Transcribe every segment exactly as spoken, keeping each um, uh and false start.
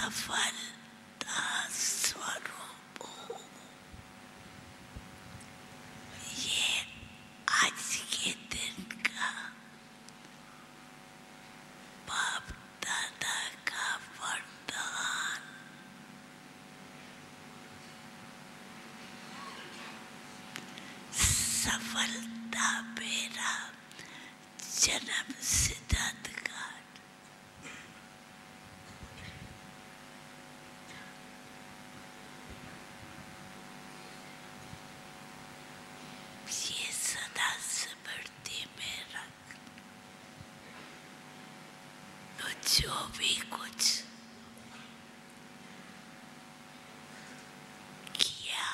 सफलता स्वरूप हो। ये आज के दिन का बाप दादा का वरदान। सफलता मेरा जन्म सिद्ध अधिकार। ये सदा स्मृति में रख। तो जो भी कुछ किया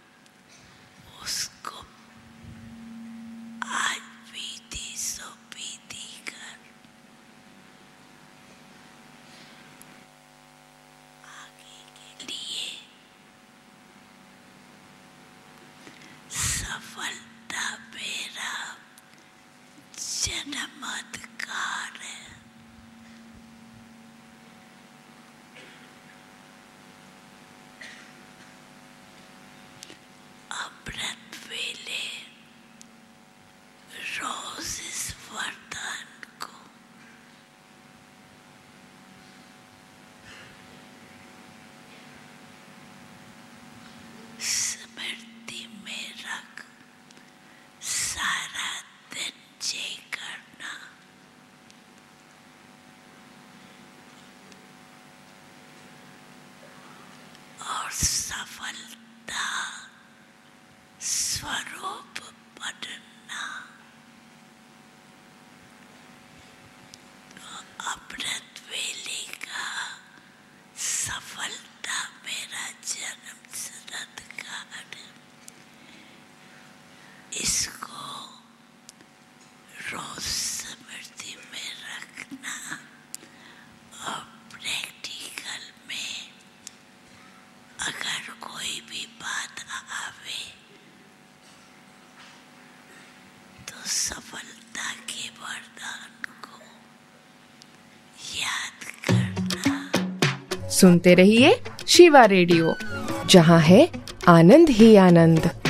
उसको आज बीती सो बीती कर आगे के लिए सफलता मेरा जन्म अधिकार है। अमृत वेले रोज इस वरदान को स्मृति में रख। सारा दिन जय करना। और सफलता स्वरूप बनना। अमृत वेले का सफलता मेरा जन्म सिद्ध अधिकार। इसको रोज स्मृति में रखना। और प्रैक्टिकल में अगर कोई भी बात आवे तो सफलता के वरदान को याद करना। सुनते रहिए शिवा रेडियो, जहाँ है आनंद ही आनंद।